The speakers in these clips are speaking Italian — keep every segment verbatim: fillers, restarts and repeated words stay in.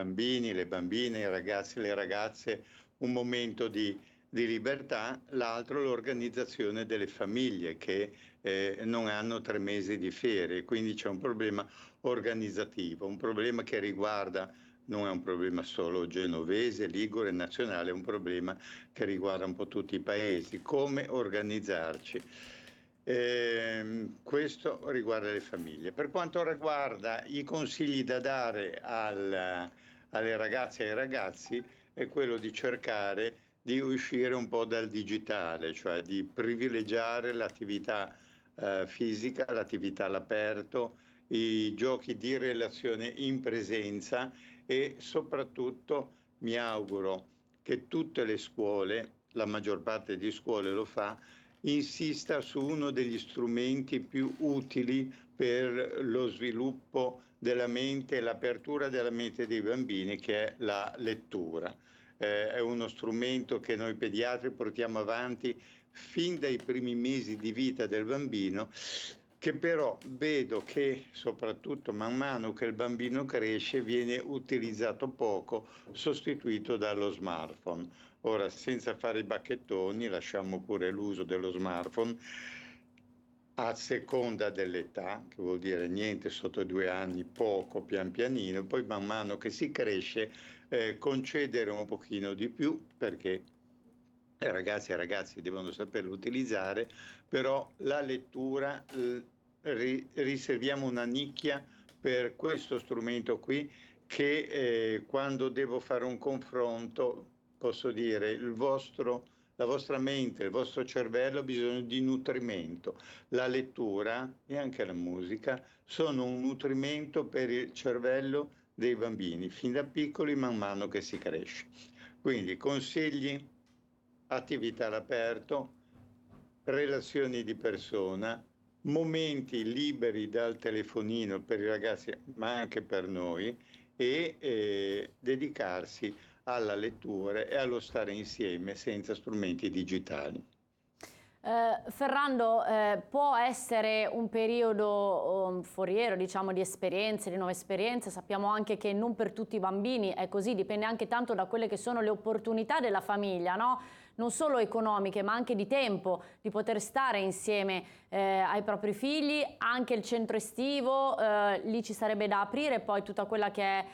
bambini, le bambine, i ragazzi e le ragazze un momento di, di libertà, l'altro l'organizzazione delle famiglie che eh, non hanno tre mesi di ferie, quindi c'è un problema organizzativo, un problema che riguarda, non è un problema solo genovese, ligure, nazionale, è un problema che riguarda un po' tutti i paesi, come organizzarci. Eh, questo riguarda le famiglie. Per quanto riguarda i consigli da dare al, alle ragazze e ai ragazzi, è quello di cercare di uscire un po' dal digitale, cioè di privilegiare l'attività eh, fisica, l'attività all'aperto, i giochi di relazione in presenza e soprattutto mi auguro che tutte le scuole, la maggior parte di scuole lo fa, insista su uno degli strumenti più utili per lo sviluppo della mente e l'apertura della mente dei bambini, che è la lettura. Eh, è uno strumento che noi pediatri portiamo avanti fin dai primi mesi di vita del bambino, che però vedo che soprattutto man mano che il bambino cresce viene utilizzato poco, sostituito dallo smartphone. Ora, senza fare i bacchettoni, lasciamo pure l'uso dello smartphone a seconda dell'età, che vuol dire niente sotto i due anni, poco, pian pianino, poi man mano che si cresce eh, concedere un pochino di più, perché i ragazzi e i ragazzi devono saperlo utilizzare, però la lettura eh, ri- riserviamo una nicchia per questo strumento qui che eh, quando devo fare un confronto posso dire il vostro, la vostra mente, il vostro cervello ha bisogno di nutrimento. La lettura e anche la musica sono un nutrimento per il cervello dei bambini, fin da piccoli man mano che si cresce. Quindi consigli, attività all'aperto, relazioni di persona, momenti liberi dal telefonino per i ragazzi, ma anche per noi, e eh, dedicarsi alla lettura e allo stare insieme senza strumenti digitali. Eh, Ferrando, eh, può essere un periodo um, foriero, diciamo, di esperienze, di nuove esperienze. Sappiamo anche che non per tutti i bambini è così, dipende anche tanto da quelle che sono le opportunità della famiglia, no? Non solo economiche, ma anche di tempo, di poter stare insieme eh, ai propri figli, anche il centro estivo, eh, lì ci sarebbe da aprire poi tutta quella che è...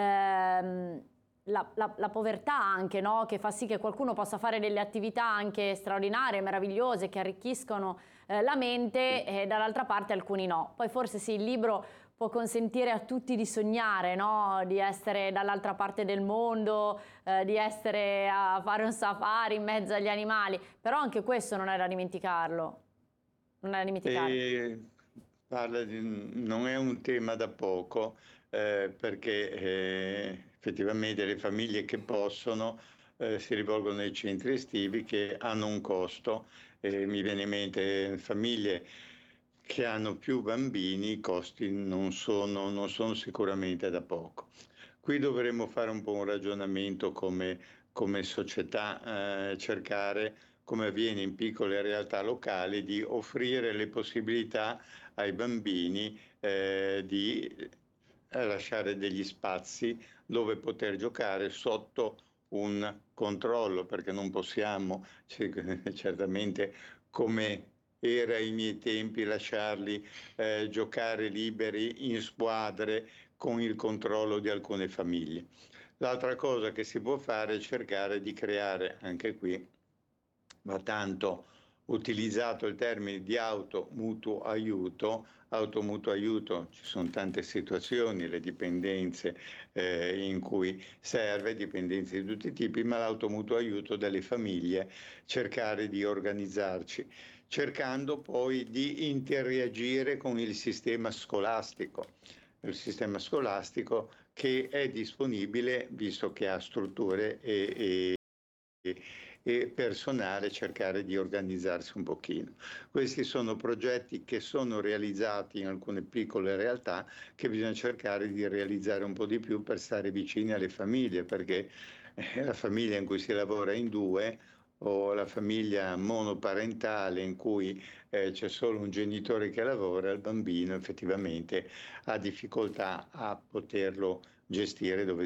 Ehm, La, la, la povertà anche, no? Che fa sì che qualcuno possa fare delle attività anche straordinarie, meravigliose, che arricchiscono eh, la mente, e dall'altra parte alcuni no. Poi forse sì, il libro può consentire a tutti di sognare, no? Di essere dall'altra parte del mondo, eh, di essere a fare un safari in mezzo agli animali, però anche questo non è da dimenticarlo, non è da dimenticare. E parla di, non è un tema da poco, eh, perché eh, effettivamente le famiglie che possono eh, si rivolgono ai centri estivi che hanno un costo. Eh, mi viene in mente famiglie che hanno più bambini, i costi non sono, non sono sicuramente da poco. Qui dovremmo fare un po' un ragionamento come, come società, eh, cercare, come avviene in piccole realtà locali, di offrire le possibilità ai bambini eh, di eh, lasciare degli spazi dove poter giocare sotto un controllo, perché non possiamo c- certamente, come era ai miei tempi, lasciarli eh, giocare liberi in squadre con il controllo di alcune famiglie. L'altra cosa che si può fare è cercare di creare, anche qui va tanto utilizzato il termine di auto mutuo aiuto. Auto mutuo aiuto, ci sono tante situazioni, le dipendenze eh, in cui serve, dipendenze di tutti i tipi, ma l'auto mutuo aiuto delle famiglie, cercare di organizzarci, cercando poi di interreagire con il sistema scolastico. Il sistema scolastico che è disponibile, visto che ha strutture e, e, e personale, cercare di organizzarsi un pochino. Questi sono progetti che sono realizzati in alcune piccole realtà, che bisogna cercare di realizzare un po' di più per stare vicini alle famiglie, perché eh, la famiglia in cui si lavora in due, o la famiglia monoparentale in cui eh, c'è solo un genitore che lavora, il bambino effettivamente ha difficoltà a poterlo gestire dove